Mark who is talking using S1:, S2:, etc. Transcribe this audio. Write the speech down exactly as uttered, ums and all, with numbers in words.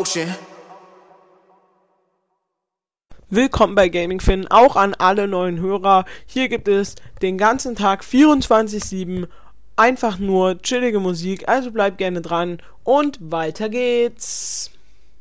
S1: motion.
S2: Willkommen bei Gaming Finn, auch an alle neuen Hörer. Hier gibt es den ganzen Tag vierundzwanzig sieben einfach nur chillige Musik, also bleibt gerne dran und weiter geht's.